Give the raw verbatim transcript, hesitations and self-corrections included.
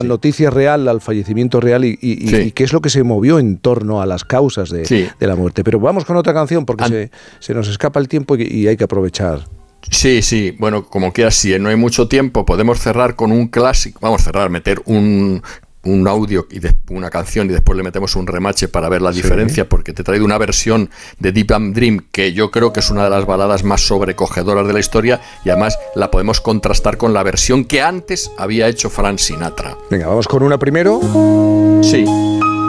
noticia real, al fallecimiento real y, y, sí. y qué es lo que se movió en torno a las causas de, sí. de la muerte. Pero vamos con otra canción porque An- se, se nos escapa el tiempo y, y hay que aprovechar. Sí, sí, bueno, como quieras, si no hay mucho tiempo, podemos cerrar con un clásico, vamos a cerrar, meter un... un audio y de, una canción y después le metemos un remache para ver la sí. diferencia, porque te he traído una versión de Deep and Dream que yo creo que es una de las baladas más sobrecogedoras de la historia y además la podemos contrastar con la versión que antes había hecho Frank Sinatra. Venga, vamos con una primero. Sí.